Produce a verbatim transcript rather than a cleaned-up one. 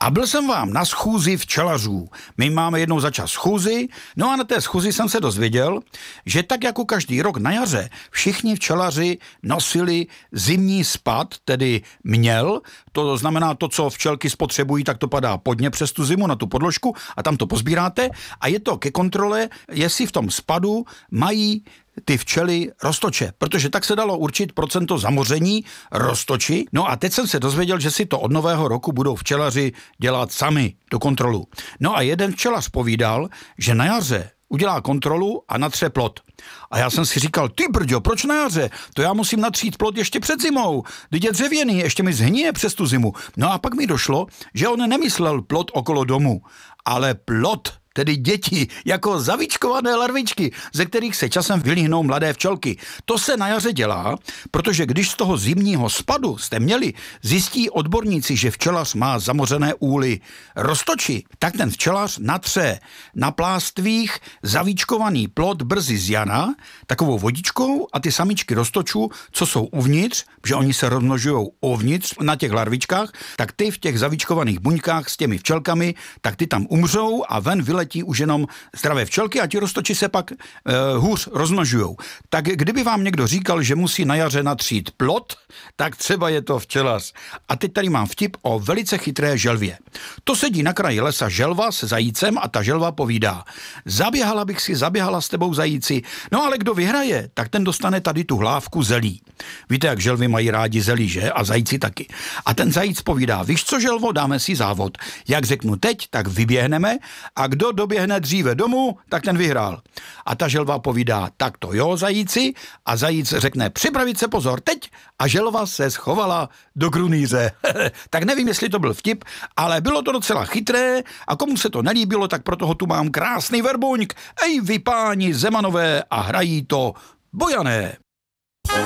A byl jsem vám na schůzi včelařů. My máme jednou za čas schůzi, no a na té schůzi jsem se dozvěděl, že tak jako každý rok na jaře všichni včelaři nosili zimní spad, tedy měl, to znamená to, co včelky spotřebují, tak to padá pod ně přes tu zimu na tu podložku a tam to pozbíráte a je to ke kontrole, jestli v tom spadu mají ty včely roztoče, protože tak se dalo určit procento zamoření roztoči. No a teď jsem se dozvěděl, že si to od nového roku budou včelaři dělat sami, tu kontrolu. No a jeden včelař povídal, že na jaře udělá kontrolu a natře plot. A já jsem si říkal, ty brďo, proč na jaře? To já musím natřít plot ještě před zimou. Teď je dřevěný, ještě mi zhnije přes tu zimu. No a pak mi došlo, že on nemyslel plot okolo domu, ale plot, tedy děti, jako zavíčkované larvičky, ze kterých se časem vylíhnou mladé včelky. To se na jaře dělá, protože když z toho zimního spadu jste měli, zjistí odborníci, že včelař má zamořené úly roztoči, tak ten včelař natře na plástvích zavíčkovaný plot brzy z jana, takovou vodičkou a ty samičky roztočů, co jsou uvnitř, že oni se rozmnožují uvnitř na těch larvičkách, tak ty v těch zavíčkovaných buňkách s těmi včelkami, tak ty tam umřou a ven vyletí už jenom zdravé včelky a ti roztoči se pak e, hůř rozmnožujou. Tak kdyby vám někdo říkal, že musí na jaře natřít plot, tak třeba je to včelař. A teď tady mám vtip o velice chytré želvě. To sedí na kraji lesa želva se zajícem a ta želva povídá: zaběhala bych si, zaběhala s tebou zajíci, no ale kdo vyhraje, tak ten dostane tady tu hlávku zelí. Víte, jak želvy mají rádi zelí, že? A zajíci taky. A ten zajíc povídá: víš co, želvo, dáme si závod. Jak řeknu teď, tak vyběhneme a kdo doběhne dříve domů, tak ten vyhrál. A ta želva povídá: tak to jo, zajíci. A zajíc řekne: připravit se, pozor, teď. A želva se schovala do krunýře. Tak nevím, jestli to byl vtip, ale bylo to docela chytré a komu se to nelíbilo, tak proto ho tu mám krásný verbuňk. Ej vy páni Zemanové a hrají to Bojané.